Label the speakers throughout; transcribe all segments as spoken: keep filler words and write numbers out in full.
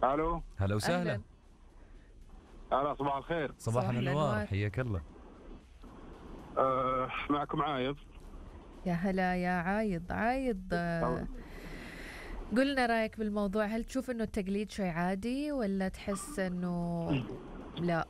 Speaker 1: الو.
Speaker 2: هلا وسهلا.
Speaker 3: أهلاً.
Speaker 1: هلا، صباح الخير.
Speaker 2: صباح الانوار، حياك الله.
Speaker 1: أه معكم عايض.
Speaker 3: يا هلا يا عايض. عايض، آه، قلنا رايك بالموضوع. هل تشوف انه التقليد شيء عادي ولا تحس انه لا؟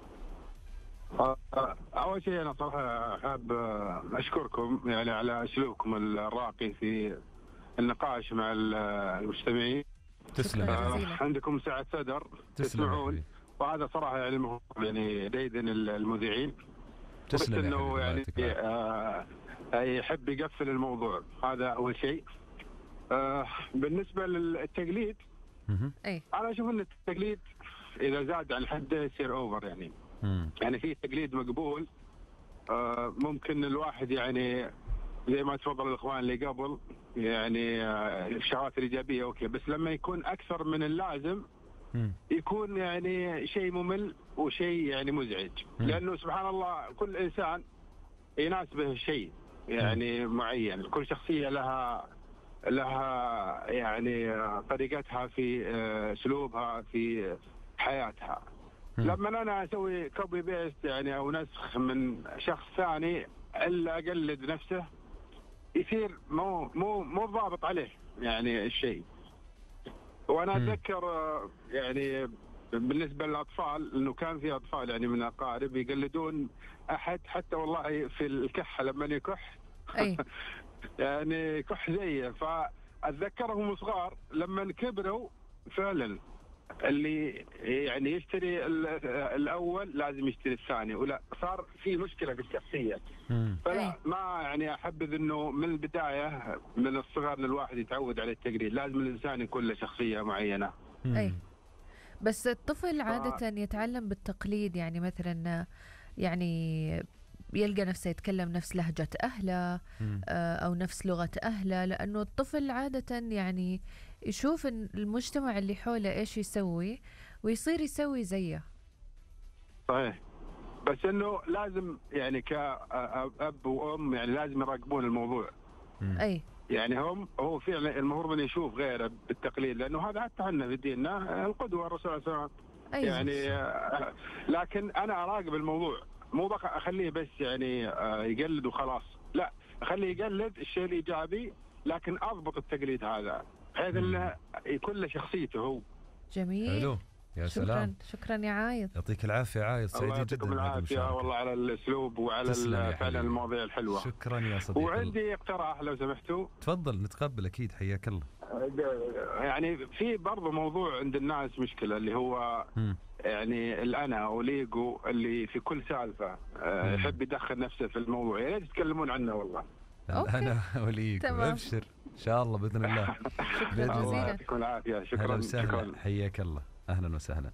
Speaker 1: أه اول شيء انا صراحه حاب اشكركم يعني على اسلوبكم الراقي في النقاش مع المستمعين.
Speaker 2: تسلم يا
Speaker 3: شكراً
Speaker 2: حبيبي.
Speaker 3: جزيلاً.
Speaker 1: عندكم سعه صدر
Speaker 2: تسلم يا
Speaker 1: تسمعون،
Speaker 2: حبيبي.
Speaker 1: وهذا صراحه يعني مهم، يعني ديدن المذيعين.
Speaker 2: تسلم يا
Speaker 1: انه
Speaker 2: حبيبي، الله
Speaker 1: يعني
Speaker 2: يعطيك العافية.
Speaker 1: آه يحب يقفل الموضوع، هذا اول شيء. آه بالنسبه للتقليد،
Speaker 2: مهم.
Speaker 3: اي
Speaker 1: انا اشوف ان التقليد اذا زاد عن حده يصير اوفر يعني.
Speaker 2: مم.
Speaker 1: يعني في تقليد مقبول، آه ممكن الواحد يعني زي ما تفضل الاخوان اللي قبل، يعني آه الشغلات الايجابيه اوكي، بس لما يكون اكثر من اللازم
Speaker 2: مم.
Speaker 1: يكون يعني شيء ممل وشيء يعني مزعج.
Speaker 2: مم.
Speaker 1: لانه سبحان الله كل انسان يناسبه شيء يعني معين، كل شخصيه لها لها يعني طريقتها في اسلوبها في حياتها.
Speaker 2: مم.
Speaker 1: لما انا اسوي كوبي بيست يعني او نسخ من شخص ثاني الا اقلد نفسه، يصير مو مو مو ضابط عليه يعني الشيء. وانا
Speaker 2: مم.
Speaker 1: اتذكر آه، يعني بالنسبه للاطفال انه كان في اطفال يعني من اقارب يقلدون احد، حتى والله في الكحه لما يكح
Speaker 3: اي
Speaker 1: يعني يكح زيه. فاتذكرهم صغار لما كبروا فعلا اللي يعني يشتري ال- الاول لازم يشتري الثاني، ولا صار في مشكله في الشخصيه.
Speaker 2: مم.
Speaker 1: فلا
Speaker 3: أي.
Speaker 1: ما يعني احبذ انه من البدايه من الصغر ان الواحد يتعود على التقليد، لازم الانسان يكون له شخصيه معينه.
Speaker 2: مم.
Speaker 3: اي بس الطفل عادة يتعلم بالتقليد، يعني مثلا يعني يلقى نفسه يتكلم نفس لهجة أهله،
Speaker 2: مم.
Speaker 3: آه، أو نفس لغة أهله، لأنه الطفل عادة يعني يشوف إن المجتمع اللي حوله إيش يسوي ويصير يسوي زيه.
Speaker 1: صحيح، بس انه لازم يعني كأب وام يعني لازم يراقبون الموضوع.
Speaker 2: مم.
Speaker 3: أي
Speaker 1: يعني هم هو فعلا المفروض انه يشوف غيره بالتقليد، لانه هذا حتى عندنا في ديننا القدوه الرسول صلى الله عليه وسلم.
Speaker 3: أي
Speaker 1: يعني آه، لكن انا اراقب الموضوع، مو بخ اخليه بس يعني آه، يقلد وخلاص، لا اخليه يقلد الشيء الايجابي، لكن اضبط التقليد هذا بحيث انه يكون له شخصيته هو.
Speaker 3: جميل.
Speaker 2: حلو، يا
Speaker 3: شكرا
Speaker 2: سلام.
Speaker 3: شكرا يا عايض.
Speaker 2: يعطيك العافية عايض،
Speaker 1: الله
Speaker 2: سعيدين جدا
Speaker 1: يعطيكم
Speaker 2: بهذه
Speaker 1: العافيه
Speaker 2: المشاركة.
Speaker 1: والله على الاسلوب وعلى
Speaker 2: تسلم يا
Speaker 1: ال- فعلا
Speaker 2: حبيبي.
Speaker 1: المواضيع الحلوه.
Speaker 2: شكرا يا صديقي.
Speaker 1: وعندي اقتراح لو سمحتوا.
Speaker 2: تفضل، نتقبل أكيد، حياك الله.
Speaker 1: يعني في برضه موضوع عند الناس مشكله اللي هو
Speaker 2: مم.
Speaker 1: يعني الانا وليجو اللي في كل سالفه آه،
Speaker 2: مم.
Speaker 1: يحب يدخل نفسه في الموضوع، يا ريت تتكلمون عنه والله.
Speaker 3: أوكي.
Speaker 2: أنا وليك،
Speaker 3: تمام.
Speaker 2: أبشر إن شاء الله بإذن الله. بإذن
Speaker 1: الله
Speaker 3: جزيلا.
Speaker 2: الله.
Speaker 1: يعطيكم العافيه.
Speaker 2: هلا
Speaker 1: شكرا
Speaker 2: وسهلا،
Speaker 1: شكرا.
Speaker 2: حياك الله، أهلا وسهلا.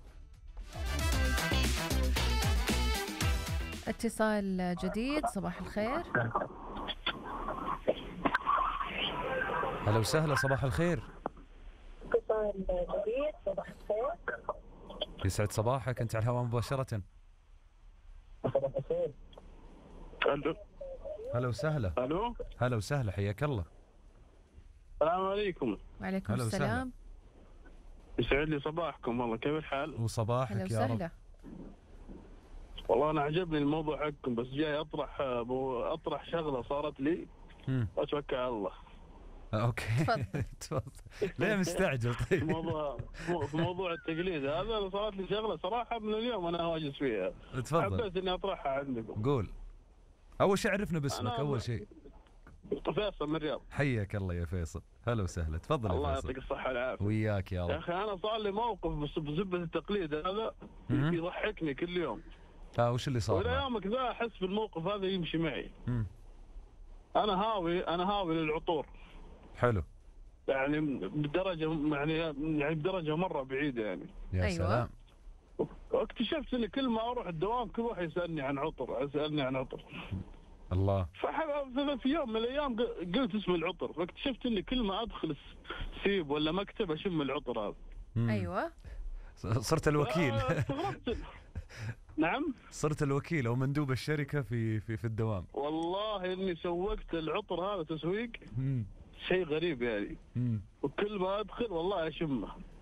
Speaker 3: اتصال جديد، صباح الخير.
Speaker 2: هلا وسهلا، صباح الخير.
Speaker 4: اتصال جديد، صباح الخير.
Speaker 2: يسعد صباحك، أنت على الهواء مباشرة.
Speaker 4: صباح الخير.
Speaker 1: الو
Speaker 2: هلا وسهلا.
Speaker 1: الو
Speaker 2: هلا وسهلا، حياك الله.
Speaker 1: السلام عليكم.
Speaker 3: وعليكم
Speaker 2: هلا وسهلا.
Speaker 3: السلام.
Speaker 1: يسعد لي صباحكم والله، كيف الحال؟
Speaker 3: هلا
Speaker 2: وصباحك يا رب.
Speaker 3: وسهلا.
Speaker 1: والله انا عجبني الموضوع حقكم، بس جاي اطرح اطرح شغله صارت لي
Speaker 2: مم.
Speaker 1: واتوكل على الله.
Speaker 2: آه، اوكي.
Speaker 3: تفضل.
Speaker 2: تفضل. ليه مستعجل
Speaker 1: في
Speaker 2: طيب؟
Speaker 1: موضوع في موضوع التقليد هذا صارت لي شغله صراحه من اليوم انا واجس فيها،
Speaker 2: تفضل،
Speaker 1: حبيت اني اطرحها عندكم.
Speaker 2: قول. اول شيء عرفنا باسمك،
Speaker 1: أنا-
Speaker 2: اول شيء.
Speaker 1: فيصل من الرياض.
Speaker 2: حياك الله يا فيصل، هلا وسهلا، تفضل
Speaker 1: الله
Speaker 2: يا
Speaker 1: يعطيك
Speaker 2: فيصل.
Speaker 1: الصحه والعافيه.
Speaker 2: وياك يا
Speaker 1: يا
Speaker 2: رب.
Speaker 1: اخي انا صار لي موقف بس بسبه التقليد هذا
Speaker 2: مهم.
Speaker 1: يضحكني كل يوم،
Speaker 2: اه، وش اللي صار
Speaker 1: والى
Speaker 2: معك؟
Speaker 1: يومك ذا احس بالموقف هذا يمشي معي.
Speaker 2: مم.
Speaker 1: انا هاوي انا هاوي للعطور،
Speaker 2: حلو.
Speaker 1: يعني بدرجه يعني يعني بدرجه مره بعيده يعني.
Speaker 2: يا
Speaker 3: أيوة.
Speaker 2: سلام.
Speaker 1: واكتشفت اني كل ما اروح الدوام كل واحد يسالني عن عطر، يسالني عن عطر.
Speaker 2: الله.
Speaker 1: فح- في يوم من الايام قلت اسم العطر، فاكتشفت اني كل ما ادخل سيب ولا مكتب اشم العطر هذا.
Speaker 2: مم.
Speaker 3: أيوة.
Speaker 2: صرت الوكيل.
Speaker 1: استغربت. نعم
Speaker 2: صرت الوكيل او مندوب الشركه في في في الدوام.
Speaker 1: والله اني سوقت العطر هذا تسويق
Speaker 2: مم.
Speaker 1: شيء غريب يعني،
Speaker 2: مم.
Speaker 1: وكل ما ادخل والله اشمه.